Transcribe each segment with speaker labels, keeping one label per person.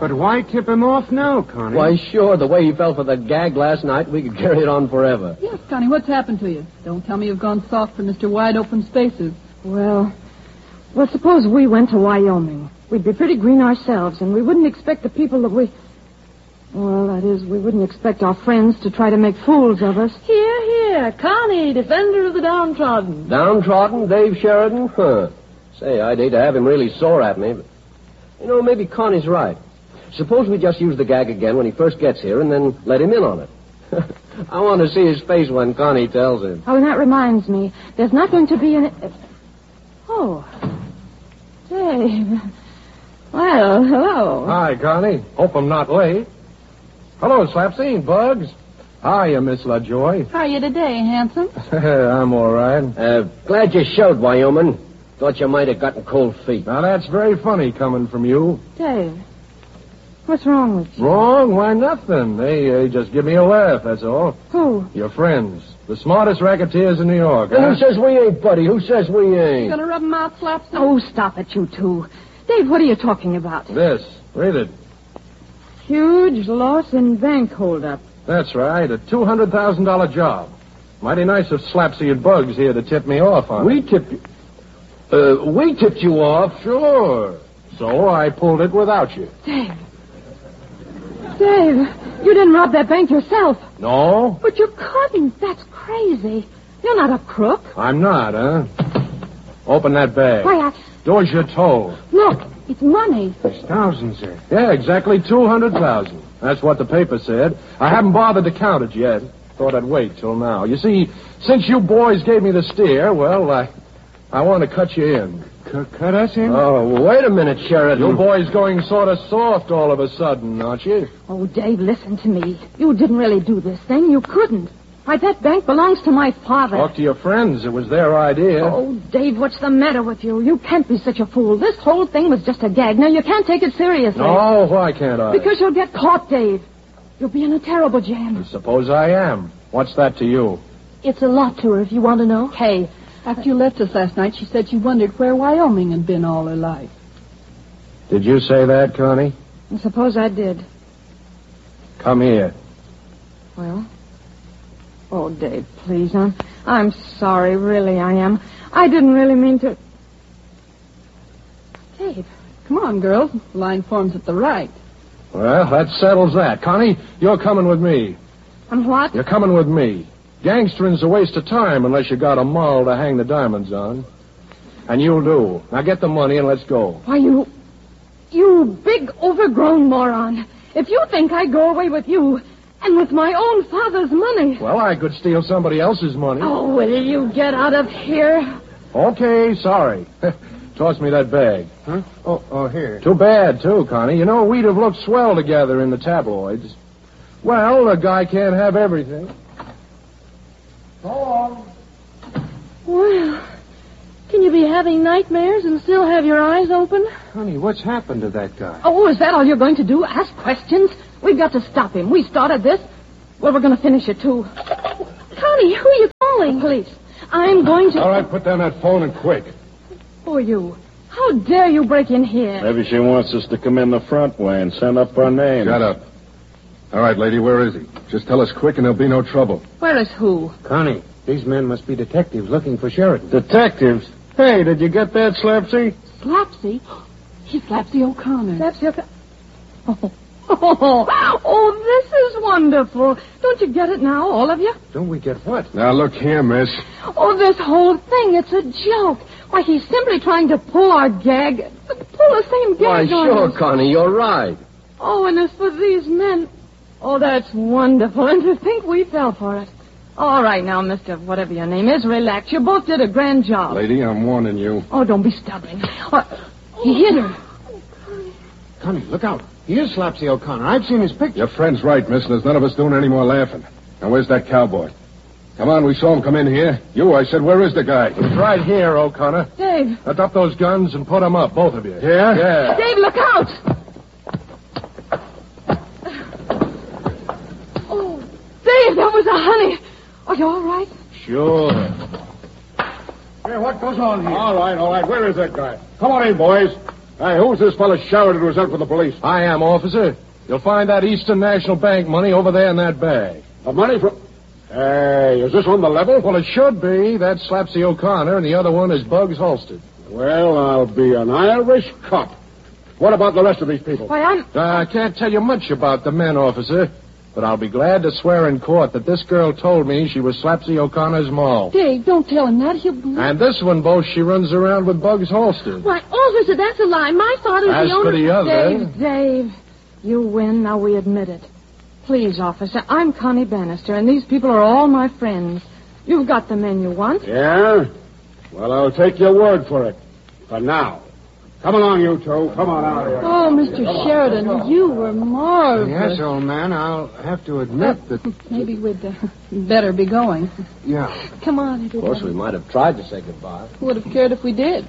Speaker 1: But why tip him off now, Connie?
Speaker 2: Why, sure, the way he fell for that gag last night, we could carry it on forever.
Speaker 3: Yes, Connie, what's happened to you? Don't tell me you've gone soft for Mr. Wide Open Spaces.
Speaker 4: Well, suppose we went to Wyoming. We'd be pretty green ourselves, and we wouldn't expect the people that we... Well, that is, we wouldn't expect our friends to try to make fools of us.
Speaker 5: Here, Connie, defender of the downtrodden.
Speaker 2: Downtrodden, Dave Sheridan? Huh. Say, I'd hate to have him really sore at me, but... maybe Connie's right. Suppose we just use the gag again when he first gets here and then let him in on it. I want to see his face when Connie tells him.
Speaker 4: Oh, and that reminds me. There's not going to be any... Oh. Dave. Well, hello.
Speaker 6: Hi, Connie. Hope I'm not late. Hello, Slapsy. Bugs. Hiya, Miss LaJoy.
Speaker 3: How are you today, handsome?
Speaker 6: I'm all right.
Speaker 2: Glad you showed, Wyoming. Thought you might have gotten cold feet.
Speaker 6: Now, that's very funny coming from you.
Speaker 4: Dave. What's wrong with you?
Speaker 6: Wrong? Why, nothing. They just give me a laugh, that's all.
Speaker 4: Who?
Speaker 6: Your friends. The smartest racketeers in New York.
Speaker 2: Who says we ain't, buddy? Who says we ain't?
Speaker 3: You gonna rub him out, Slapsy?
Speaker 4: Oh, stop it, you two. Dave, what are you talking about?
Speaker 6: This. Read it.
Speaker 4: Huge loss in bank holdup.
Speaker 6: That's right. A $200,000 job. Mighty nice of Slapsy and Bugs here to tip me off on
Speaker 2: We
Speaker 6: it.
Speaker 2: we tipped you off.
Speaker 6: Sure. So I pulled it without you.
Speaker 4: Dave, you didn't rob that bank yourself.
Speaker 6: No?
Speaker 4: But you couldn't. That's crazy. You're not a crook.
Speaker 6: I'm not, huh? Open that bag.
Speaker 4: Why,
Speaker 6: Do as you're told.
Speaker 4: Look, it's money.
Speaker 1: There's thousands there.
Speaker 6: Yeah, exactly 200,000. That's what the paper said. I haven't bothered to count it yet. Thought I'd wait till now. You see, since you boys gave me the steer, well, I want to cut you in.
Speaker 1: Cut us in?
Speaker 2: Oh, wait a minute, Sheridan.
Speaker 6: You boys going sort of soft all of a sudden, aren't you?
Speaker 4: Oh, Dave, listen to me. You didn't really do this thing. You couldn't. Why, that bank belongs to my father.
Speaker 6: Talk to your friends. It was their idea.
Speaker 4: Oh, Dave, what's the matter with you? You can't be such a fool. This whole thing was just a gag. Now, you can't take it seriously.
Speaker 6: No, why can't I?
Speaker 4: Because you'll get caught, Dave. You'll be in a terrible jam.
Speaker 6: Suppose I am. What's that to you?
Speaker 4: It's a lot to her, if you want to know.
Speaker 3: Hey, after you left us last night, she said she wondered where Wyoming had been all her life.
Speaker 6: Did you say that, Connie?
Speaker 4: I suppose I did.
Speaker 6: Come here.
Speaker 4: Well? Oh, Dave, please. I'm sorry, really, I am. I didn't really mean to...
Speaker 3: Dave, come on, girls. The line forms at the right.
Speaker 6: Well, that settles that. Connie, you're coming with me.
Speaker 4: And what?
Speaker 6: You're coming with me. Gangstering's a waste of time unless you got a moll to hang the diamonds on. And you'll do. Now get the money and let's go.
Speaker 4: Why, you big overgrown moron. If you think I'd go away with you and with my own father's money...
Speaker 6: Well, I could steal somebody else's money.
Speaker 4: Oh, will you get out of here?
Speaker 6: Okay, sorry. Toss me that bag.
Speaker 1: Huh? Oh, here.
Speaker 6: Too bad, too, Connie. You know, we'd have looked swell together in the tabloids. Well, a guy can't have everything. Go on.
Speaker 5: Well, can you be having nightmares and still have your eyes open?
Speaker 1: Honey, what's happened to that guy?
Speaker 4: Oh, is that all you're going to do? Ask questions? We've got to stop him. We started this. Well, we're going to finish it, too.
Speaker 5: Connie, who are you calling?
Speaker 4: Police. I'm going to...
Speaker 6: All right, put down that phone and quick.
Speaker 4: Who are you? How dare you break in here?
Speaker 7: Maybe she wants us to come in the front way and send up our names.
Speaker 6: Shut up. All right, lady, where is he? Just tell us quick and there'll be no trouble.
Speaker 4: Where is who?
Speaker 1: Connie, these men must be detectives looking for Sheridan.
Speaker 7: Detectives? Hey, did you get that, Slapsy?
Speaker 4: Slapsy?
Speaker 3: She's Slapsy O'Connor.
Speaker 4: Slapsy O'Connor. Oh, this is wonderful. Don't you get it now, all of you?
Speaker 1: Don't we get what?
Speaker 6: Now, look here, miss.
Speaker 4: Oh, this whole thing, it's a joke. Why, he's simply trying to pull our gag. Pull the same gag
Speaker 2: Why,
Speaker 4: on
Speaker 2: sure,
Speaker 4: us.
Speaker 2: Connie, you're right.
Speaker 4: Oh, and as for these men... Oh, that's wonderful. And to think we fell for it. All right now, Mr. Whatever your name is, relax. You both did a grand job.
Speaker 6: Lady, I'm warning you.
Speaker 4: Oh, don't be stubborn. He hit her.
Speaker 1: Connie, look out. He is Slapsy O'Connor. I've seen his picture.
Speaker 6: Your friend's right, miss, and there's none of us doing any more laughing. Now, where's that cowboy? Come on, we saw him come in here. I said, where is the guy? He's right here, O'Connor.
Speaker 4: Dave.
Speaker 6: Now, drop those guns and put them up, both of you.
Speaker 1: Yeah?
Speaker 6: Yeah.
Speaker 4: Dave, look out! Oh, Dave, that was a honey. Are you all right?
Speaker 6: Sure.
Speaker 7: Hey, what goes on here? All right. Where is that guy? Come on in, boys.
Speaker 8: Hey, who's this fellow Sheridan who was out with the police?
Speaker 6: I am, officer. You'll find that Eastern National Bank money over there in that bag.
Speaker 8: The money from... Hey, is this on the level?
Speaker 6: Well, it should be. That's Slapsy O'Connor, and the other one is Bugs Halstead.
Speaker 8: Well, I'll be an Irish cop. What about the rest of these people?
Speaker 4: Why,
Speaker 6: I can't tell you much about the men, officer, but I'll be glad to swear in court that this girl told me she was Slapsy O'Connor's ma.
Speaker 3: Dave, don't tell him that. He'll believe.
Speaker 6: And this one boasts she runs around with Bugs Halstead.
Speaker 5: Why, officer, that's a lie. My father's
Speaker 6: As
Speaker 5: the owner...
Speaker 6: for the other...
Speaker 4: Dave, you win. Now we admit it. Please, officer, I'm Connie Bannister, and these people are all my friends. You've got the men you want.
Speaker 8: Yeah? Well, I'll take your word for it. For now. Come along, you two. Come on out here.
Speaker 3: Oh, Mr. Sheridan, you were marvelous.
Speaker 1: Yes, old man, I'll have to admit that...
Speaker 3: Maybe we'd better be going.
Speaker 1: Yeah.
Speaker 3: Come on,
Speaker 2: Of course, we might have tried to say goodbye.
Speaker 3: Who would have cared if we did?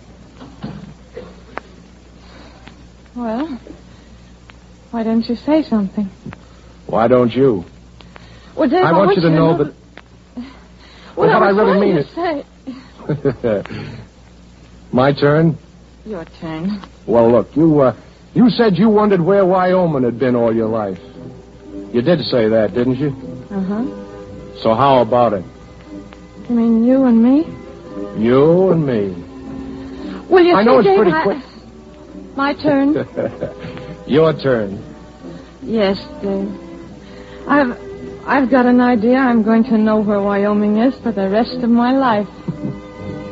Speaker 4: Well, why didn't you say something?
Speaker 6: Why don't you?
Speaker 4: Well, Dave,
Speaker 6: I want you to know that...
Speaker 4: Well,
Speaker 6: but I really mean
Speaker 4: it. Say...
Speaker 6: My turn?
Speaker 4: Your turn.
Speaker 6: Well, look, you said you wondered where Wyoming had been all your life. You did say that, didn't you?
Speaker 4: Uh-huh.
Speaker 6: So how about it?
Speaker 4: You mean you and me?
Speaker 6: You and me.
Speaker 4: Well, you
Speaker 6: I
Speaker 4: see,
Speaker 6: know it's
Speaker 4: Dave,
Speaker 6: pretty quick.
Speaker 4: My turn?
Speaker 6: Your turn.
Speaker 4: Yes, Dave. I've got an idea. I'm going to know where Wyoming is for the rest of my life.